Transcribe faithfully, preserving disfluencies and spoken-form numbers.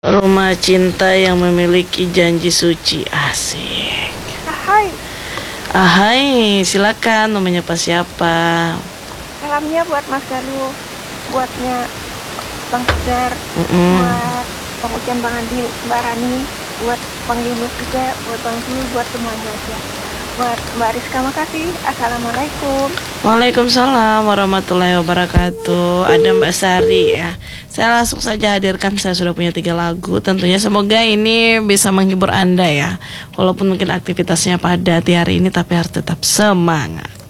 Rumah cinta yang memiliki janji suci. Asik. Hai, Ahai, silakan, mau menyapa siapa? salamnya buat Mas Galuh, buatnya Bang Tegar, Mm-mm. buat Bang Ucan, Bang Andi, Mbak Rani, buat Bang Yunus juga, buat Bang Zul, buat semuanya aja. Buat Mbak Rizka, makasih. Assalamualaikum. Waalaikumsalam warahmatullahi wabarakatuh. Ada Mbak Sari ya. Saya langsung saja hadirkan, saya sudah punya tiga lagu. Tentunya semoga ini bisa menghibur Anda ya. Walaupun mungkin aktivitasnya padat di hari ini, tapi harus tetap semangat.